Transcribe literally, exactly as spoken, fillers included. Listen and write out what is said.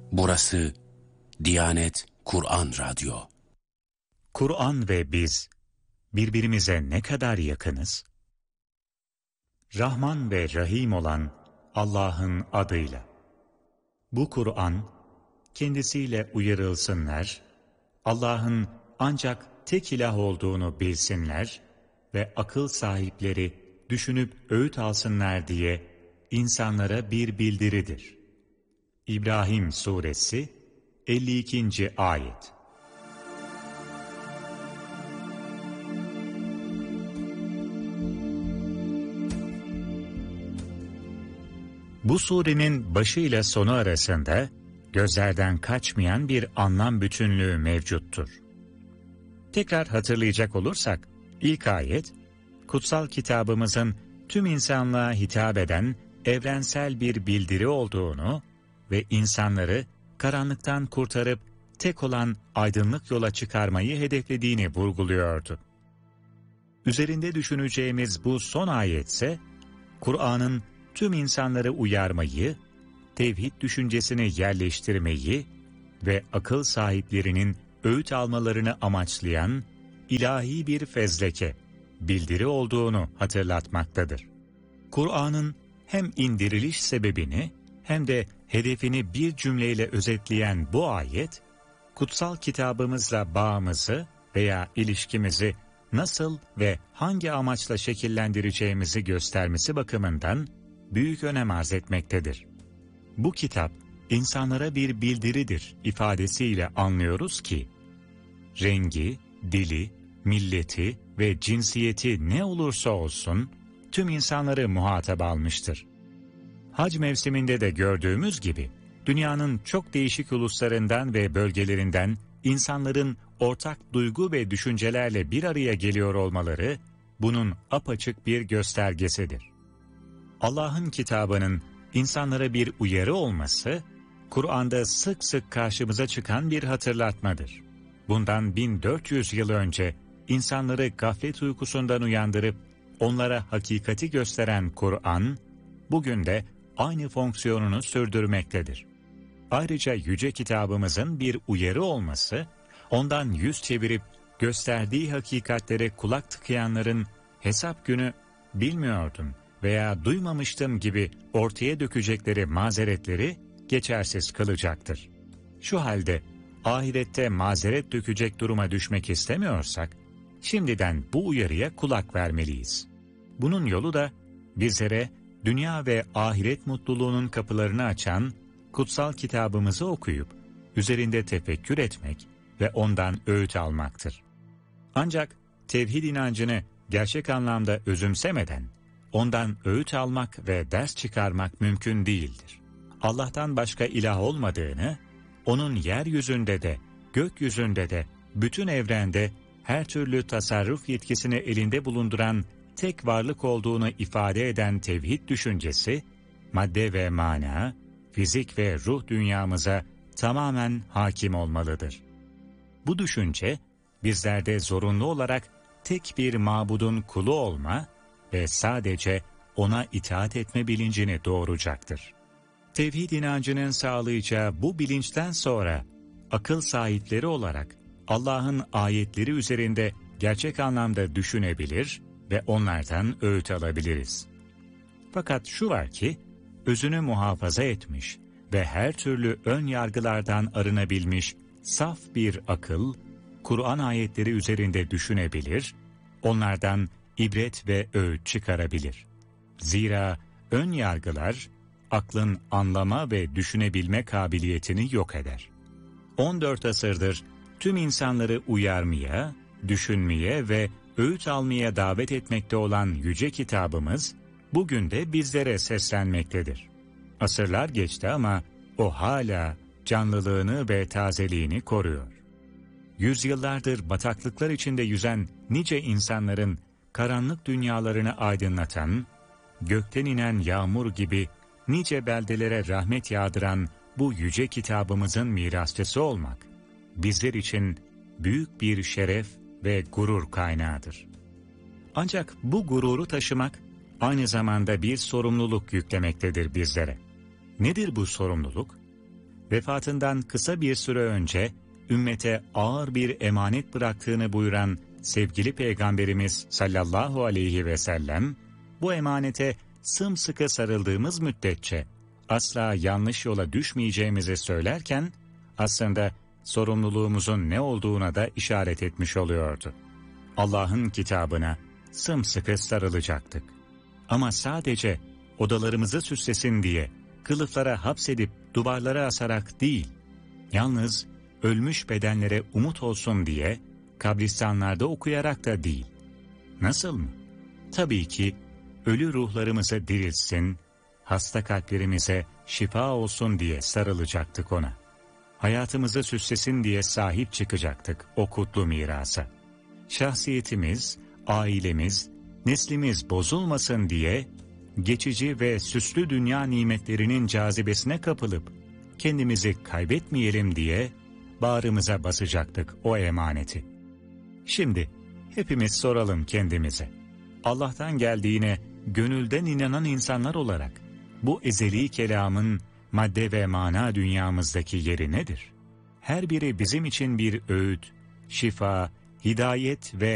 Burası Diyanet Kur'an Radyo. Kur'an ve biz birbirimize ne kadar yakınız? Rahman ve Rahim olan Allah'ın adıyla. Bu Kur'an, kendisiyle uyarılsınlar, Allah'ın ancak tek ilah olduğunu bilsinler ve akıl sahipleri düşünüp öğüt alsınlar diye insanlara bir bildiridir. İbrahim Suresi elli ikinci Ayet. Bu surenin başı ile sonu arasında gözlerden kaçmayan bir anlam bütünlüğü mevcuttur. Tekrar hatırlayacak olursak, ilk ayet, kutsal kitabımızın tüm insanlığa hitap eden evrensel bir bildiri olduğunu ve insanları karanlıktan kurtarıp tek olan aydınlık yola çıkarmayı hedeflediğini vurguluyordu. Üzerinde düşüneceğimiz bu son ayetse, Kur'an'ın tüm insanları uyarmayı, tevhid düşüncesini yerleştirmeyi ve akıl sahiplerinin öğüt almalarını amaçlayan ilahi bir fezleke, bildiri olduğunu hatırlatmaktadır. Kur'an'ın hem indiriliş sebebini hem de hedefini bir cümleyle özetleyen bu ayet, kutsal kitabımızla bağımızı veya ilişkimizi nasıl ve hangi amaçla şekillendireceğimizi göstermesi bakımından büyük önem arz etmektedir. Bu kitap, insanlara bir bildiridir ifadesiyle anlıyoruz ki, rengi, dili, milleti ve cinsiyeti ne olursa olsun, tüm insanları muhatap almıştır. Hac mevsiminde de gördüğümüz gibi, dünyanın çok değişik uluslarından ve bölgelerinden insanların ortak duygu ve düşüncelerle bir araya geliyor olmaları, bunun apaçık bir göstergesidir. Allah'ın kitabının insanlara bir uyarı olması, Kur'an'da sık sık karşımıza çıkan bir hatırlatmadır. Bundan bin dört yüz yıl önce insanları gaflet uykusundan uyandırıp onlara hakikati gösteren Kur'an, bugün de aynı fonksiyonunu sürdürmektedir. Ayrıca yüce kitabımızın bir uyarı olması, ondan yüz çevirip gösterdiği hakikatlere kulak tıkayanların hesap günü bilmiyordum veya duymamıştım gibi ortaya dökecekleri mazeretleri geçersiz kılacaktır. Şu halde ahirette mazeret dökecek duruma düşmek istemiyorsak, şimdiden bu uyarıya kulak vermeliyiz. Bunun yolu da bizlere dünya ve ahiret mutluluğunun kapılarını açan kutsal kitabımızı okuyup üzerinde tefekkür etmek ve ondan öğüt almaktır. Ancak tevhid inancını gerçek anlamda özümsemeden ondan öğüt almak ve ders çıkarmak mümkün değildir. Allah'tan başka ilah olmadığını, onun yeryüzünde de, gökyüzünde de, bütün evrende her türlü tasarruf yetkisini elinde bulunduran tek varlık olduğunu ifade eden tevhid düşüncesi, madde ve mana, fizik ve ruh dünyamıza tamamen hakim olmalıdır. Bu düşünce, bizlerde zorunlu olarak tek bir mabudun kulu olma ve sadece ona itaat etme bilincini doğuracaktır. Tevhid inancının sağlayacağı bu bilinçten sonra, akıl sahipleri olarak Allah'ın ayetleri üzerinde gerçek anlamda düşünebilir ve onlardan öğüt alabiliriz. Fakat şu var ki, özünü muhafaza etmiş ve her türlü ön yargılardan arınabilmiş saf bir akıl, Kur'an ayetleri üzerinde düşünebilir, onlardan ibret ve öğüt çıkarabilir. Zira ön yargılar, aklın anlama ve düşünebilme kabiliyetini yok eder. on dört asırdır tüm insanları uyarmaya, düşünmeye ve öğüt almaya davet etmekte olan yüce kitabımız, bugün de bizlere seslenmektedir. Asırlar geçti ama o hala canlılığını ve tazeliğini koruyor. Yüzyıllardır bataklıklar içinde yüzen nice insanların karanlık dünyalarını aydınlatan, gökten inen yağmur gibi nice beldelere rahmet yağdıran bu yüce kitabımızın mirasçısı olmak, bizler için büyük bir şeref ve gurur kaynağıdır. Ancak bu gururu taşımak, aynı zamanda bir sorumluluk yüklemektedir bizlere. Nedir bu sorumluluk? vefatından kısa bir süre önce ümmete ağır bir emanet bıraktığını buyuran sevgili Peygamberimiz sallallahu aleyhi ve sellem, bu emanete sımsıkı sarıldığımız müddetçe asla yanlış yola düşmeyeceğimizi söylerken, aslında sorumluluğumuzun ne olduğuna da işaret etmiş oluyordu. Allah'ın kitabına sımsıkı sarılacaktık. Ama sadece odalarımızı süslesin diye kılıflara hapsedip duvarlara asarak değil, yalnız ölmüş bedenlere umut olsun diye kabristanlarda okuyarak da değil. Nasıl mı? Tabii ki ölü ruhlarımızı diriltsin, hasta kalplerimize şifa olsun diye sarılacaktık ona. Hayatımızı süslesin diye sahip çıkacaktık o kutlu mirasa. Şahsiyetimiz, ailemiz, neslimiz bozulmasın diye geçici ve süslü dünya nimetlerinin cazibesine kapılıp kendimizi kaybetmeyelim diye bağrımıza basacaktık o emaneti. Şimdi hepimiz soralım kendimize. Allah'tan geldiğine gönülden inanan insanlar olarak bu ezeli kelamın madde ve mana dünyamızdaki yeri nedir? Her biri bizim için bir öğüt, şifa, hidayet ve